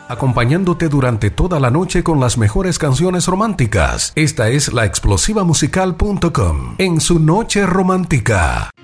acompañándote durante toda la noche con las mejores canciones románticas. Esta es laexplosivamusical.com en su noche romántica.